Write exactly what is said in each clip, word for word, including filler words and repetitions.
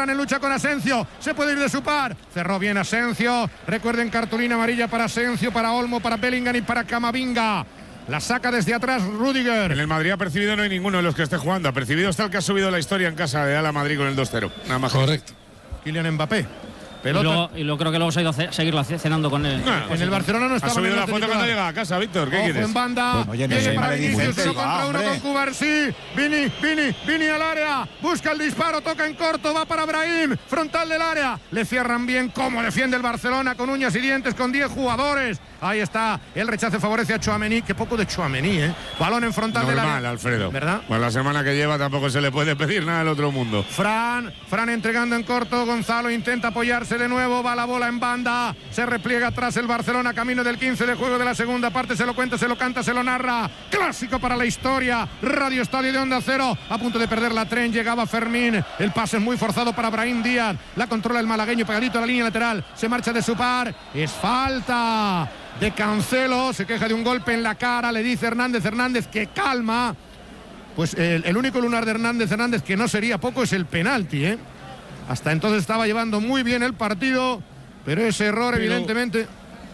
Fran en lucha con Asensio. Se puede ir de su par. Cerró bien Asensio. Recuerden, cartulina amarilla para Asensio, para Olmo, para Bellingham y para Camavinga. La saca desde atrás Rüdiger. En el Madrid ha percibido no hay ninguno de los que esté jugando. Ha percibido está el que ha subido la historia en casa de Ala Madrid con el dos cero. Nada más. Correcto. Kylian Mbappé. Pelota. Y, luego, y luego creo que luego se ha ido a seguirlo cenando con él. No, en el Barcelona no estaba. Ha subido la foto cuando llega a casa, Víctor. ¿Qué Ojo quieres? En banda. Pues, oye, no viene sé, para vale, Vinicius, uno contra va, uno hombre. con Cubarsí. Vini, Vini, Vini al área. Busca el disparo, toca en corto, va para Brahim. Frontal del área. Le cierran bien cómo defiende el Barcelona con uñas y dientes, con diez jugadores. Ahí está. El rechace favorece a Tchouaméni. Qué poco de Tchouaméni, ¿eh? Balón en frontal del área. Normal, Alfredo. ¿Verdad? Pues la semana que lleva tampoco se le puede pedir nada al otro mundo. Fran, Fran entregando en corto. Gonzalo intenta apoyarse de nuevo. Va la bola en banda. Se repliega atrás el Barcelona, camino del quince de juego de la segunda parte. Se lo cuenta, se lo canta, se lo narra. Clásico para la historia. Radio Estadio de Onda Cero. A punto de perder la tren. Llegaba Fermín. El pase es muy forzado para Brahim Díaz. La controla el malagueño pegadito a la línea lateral. Se marcha de su par. Es falta de Cancelo. Se queja de un golpe en la cara. Le dice Hernández Hernández que calma. Pues el, el único lunar de Hernández Hernández que no sería poco es el penalti, ¿eh? Hasta entonces estaba llevando muy bien el partido. Pero ese error, pero, evidentemente.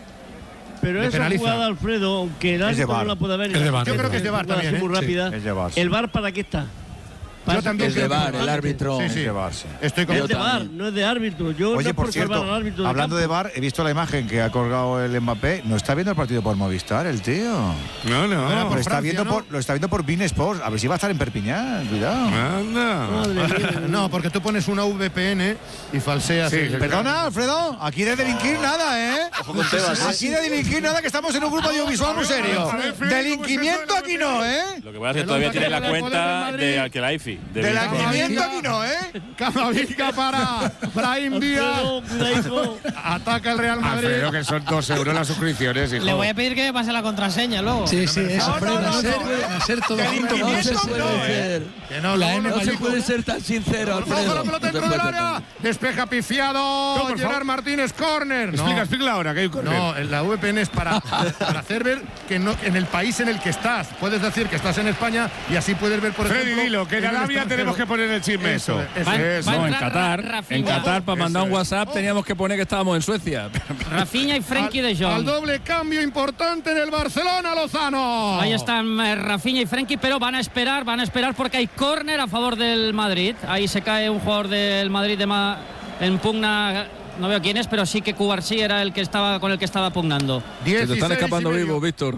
Pero esa penaliza. jugada, Alfredo, aunque el árbitro no la puede ver. Es de VAR. Yo creo que es de VAR también. Muy ¿eh? rápida. Sí, es de VAR, sí. ¿El VAR para qué está? Yo también es de VAR, el árbitro. Sí, sí. Es de VAR, sí. Estoy con Es de VAR, no es de árbitro. Yo Oye, no por por cierto, salvar al árbitro hablando de campo. VAR, he visto la imagen que ha colgado el Mbappé. No está viendo el partido por Movistar, el tío. No, no. Era por Lo está, Francia, viendo ¿no? por, lo está viendo por Bein Sports. A ver si va a estar en Perpiñán. Cuidado. Anda. Madre mía. No, porque tú pones una V P N y falseas. Sí, el- Perdona, Alfredo. Aquí de delinquir nada, ¿eh? Ojo con Tebas, ¿eh? Aquí de delinquir nada, que estamos en un grupo audiovisual muy serio. a ver, Freddy, Delinquimiento aquí no, ¿eh? Lo que pasa es que todavía tiene la cuenta de Alkelaifi. De Delinquimiento aquí no, ¿eh? Camavinga para Brahim Díaz. Alfredo, cuidadito. Ataca el Real Madrid. Alfredo, que son dos euros las suscripciones, hijo. Le voy a pedir que me pase la contraseña luego. Sí, sí, eso. No, no, no, hacer, no. hacer todo junto. Delinquimiento No se No se puede. puede ser. Que no, La luego M no No se mayúscula. puede ser tan sincero, Ojo Alfredo. la pelota No se dentro del puede área. ser. Despeja pifiado. No, por Gerard favor. Martínez, córner. No. Explica, explica ahora que hay un córner. No, la V P N es para, para hacer ver que no, en el país en el que estás. Puedes decir que estás en España y así puedes ver, por Freddy, ejemplo. dilo, que en un Arabia extranjero. tenemos que poner el chisme eso. Eso es, Va- eso es. va a No, en entrar Qatar. Rafinha. En Qatar, para mandar un Eso WhatsApp, teníamos que poner que estábamos en Suecia. Rafinha y Frenkie de Jong. Al doble cambio importante en el Barcelona, Lozano. Ahí están eh, Rafinha y Frenkie, pero van a esperar, van a esperar porque hay córner a favor del Madrid. Ahí se cae un jugador del Madrid de ma en pugna, no veo quién es, pero sí que Cubarsí era el que estaba con el que estaba pugnando. Se te están dieciséis escapando y medio. vivos, Víctor.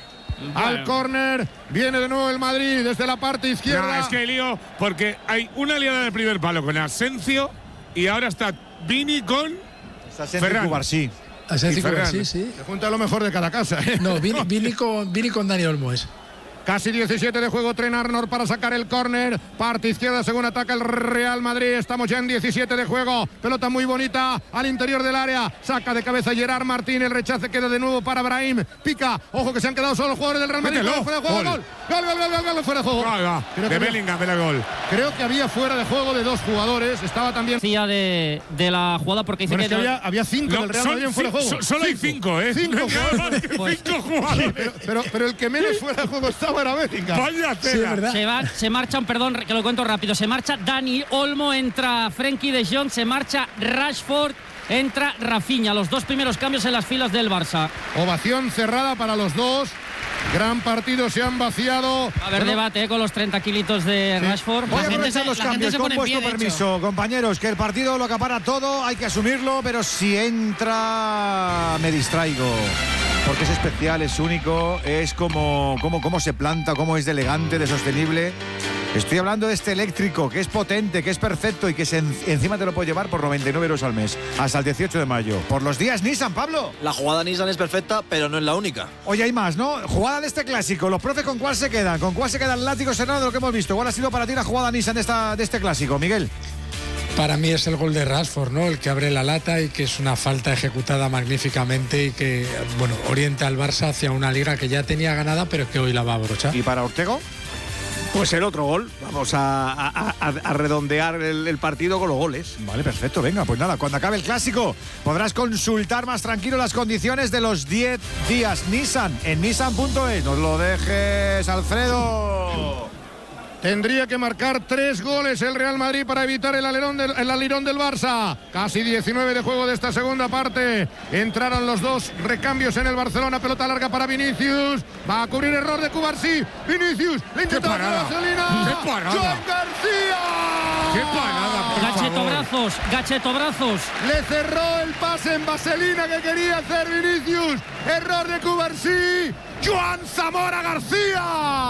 Al córner viene de nuevo el Madrid desde la parte izquierda. No, es que hay lío porque hay una liada del primer palo con Asensio y ahora está Vini con Está siendo Ferran. Cubarsí. Asensio, Y Ferran. sí, sí. Se junta lo mejor de cada casa, ¿eh? No, Vini, Vini con, Vini con Dani Olmo es. Casi diecisiete de juego, Trent Arnold para sacar el córner. Parte izquierda según ataca el Real Madrid. Estamos ya en diecisiete de juego. Pelota muy bonita al interior del área. Saca de cabeza Gerard Martín. El rechace queda de nuevo para Brahim. Pica. Ojo que se han quedado solo los jugadores del Real Madrid. Mételo. Fuera de juego, Gol. gol. Gol, gol, gol, gol, gol, fuera de juego. Ahí va, Creo de que- Bellingham, el gol. Creo que había fuera de juego de dos jugadores. Estaba también. Decía de, de la jugada porque dice Bueno, es que que había, había cinco No, del Real son Madrid en fuera de ci- juego. so- solo hay cinco, ¿eh? Cinco Nada jugadores. más que Pues- cinco jugadores. Pero, pero, pero el que menos fuera de juego estaba era Bellingham. Vaya Sí, es tela. verdad. se, va, se marchan, perdón, que lo cuento rápido, se marcha Dani Olmo, entra Frenkie de Jong, se marcha Rashford, entra Rafinha, los dos primeros cambios en las filas del Barça. Ovación cerrada para los dos. Gran partido, se han vaciado. Va a haber Bueno, debate eh, con los treinta kilitos de Rashford. Voy a La gente aprovechar se- los la gente cambios se con pone en pie, vuestro de hecho. permiso, compañeros, que el partido lo acapara todo, hay que asumirlo, pero si entra me distraigo. Porque es especial, es único, es como, como, cómo se planta, cómo es de elegante, de sostenible. Estoy hablando de este eléctrico, que es potente, que es perfecto y que se en- encima te lo puedo llevar por noventa y nueve euros al mes, hasta el dieciocho de mayo. Por los días Nissan, Pablo. La jugada Nissan es perfecta, pero no es la única. Oye, hay más, ¿no? Jugada de este clásico. Los profes, ¿con cuál se quedan? ¿Con cuál se queda el látigo serrano de lo que hemos visto? ¿Cuál ha sido para ti la jugada Nissan de, esta, de este clásico, Miguel? Para mí es el gol de Rashford, ¿no? El que abre la lata y que es una falta ejecutada magníficamente y que, bueno, orienta al Barça hacia una liga que ya tenía ganada, pero que hoy la va a abrochar. ¿Y para Ortego? Pues el otro gol. Vamos a, a- a- a redondear el, el partido con los goles. Vale, perfecto. Venga, pues nada, cuando acabe el clásico podrás consultar más tranquilo las condiciones de los diez días Nissan en nissan punto es. Nos lo dejes, Alfredo. Tendría que marcar tres goles el Real Madrid para evitar el alerón del, el alirón del Barça. Casi diecinueve de juego de esta segunda parte. Entraron los dos recambios en el Barcelona. Pelota larga para Vinicius. Va a cubrir error de Cubarsí. Vinicius. Le intenta ¡Qué parada! ¡Qué parada! ¡Joan García! ¡Qué parada, por Gacheto favor! brazos, gacheto brazos. Le cerró el pase en vaselina que quería hacer Vinicius. Error de Cubarsí. Joan Zamora García.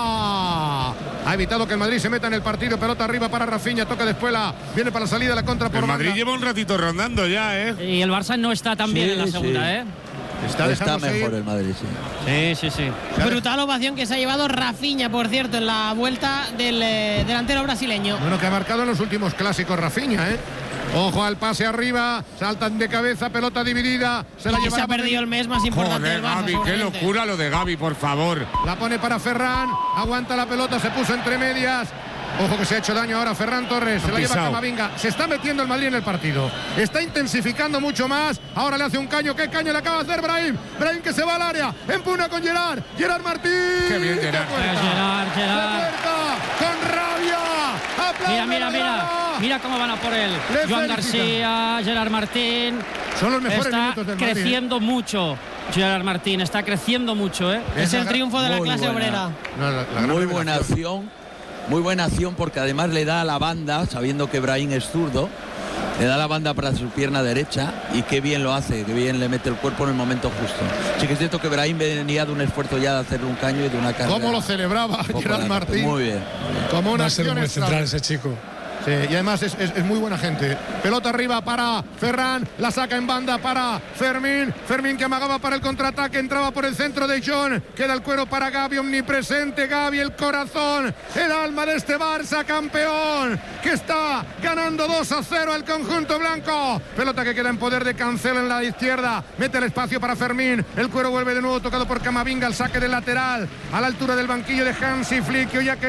Ha evitado que el Madrid se meta en el partido. Pelota arriba para Rafinha. Toca de Espuela. Viene para la salida la contra por El Madrid banda. lleva un ratito rondando ya, ¿eh? Y el Barça no está tan bien Sí, en la segunda, sí. ¿eh? Está, Está dejándose mejor ir. el Madrid, sí. Sí, sí, sí. Brutal ovación que se ha llevado Rafinha, por cierto, en la vuelta del eh, delantero brasileño. Bueno, que ha marcado en los últimos clásicos Rafinha, ¿eh? Ojo al pase arriba. Saltan de cabeza. Pelota dividida. Se la Y lleva se ha perdido el mes más importante Joder, del Barça. Gavi, qué seguramente. locura lo de Gavi, por favor. La pone para Ferran. Aguanta la pelota. Se puso entre medias. Ojo que se ha hecho daño ahora Ferran Torres. Se Ha la lleva pisado. Camavinga. Se está metiendo el Madrid en el partido. Está intensificando mucho más. Ahora le hace un caño. ¿Qué caño le acaba de hacer Brahim? Brahim que se va al área. Empuna con Gerard. Gerard Martín. Qué bien, Gerard. ¡De puerta! Gerard, ¡De Gerard. puerta! ¡Con rabia! ¡Aplaude Mira, mira, la mira. grada! Mira cómo van a por él. Le Joan felicitan. García, Gerard Martín. Son los mejores Está minutos del Madrid, ¿eh? creciendo mucho. Gerard Martín está creciendo mucho, ¿eh? Es el Esa- triunfo de la Muy clase buena. obrera. No, la- la gran Muy revelación. buena acción, muy buena acción porque además le da a la banda, sabiendo que Brahim es zurdo, le da la banda para su pierna derecha y qué bien lo hace, qué bien le mete el cuerpo en el momento justo. Sí que es cierto que Brahim venía de un esfuerzo ya de hacerle un caño y de una carrera. ¿Cómo lo celebraba un poco Gerard larga. Martín? Muy bien. Como una Va a ser un acción buen extra. central ese chico. Sí, y además es, es- es muy buena gente. Pelota arriba para Ferran, la saca en banda para Fermín. Fermín que amagaba para el contraataque, entraba por el centro de John. Queda el cuero para Gavi, omnipresente Gavi, el corazón, el alma de este Barça campeón, que está ganando dos a cero al conjunto blanco. Pelota que queda en poder de Cancelo en la izquierda. Mete el espacio para Fermín. El cuero vuelve de nuevo tocado por Camavinga, el saque del lateral a la altura del banquillo de Hansi Flick, que hoy ha querido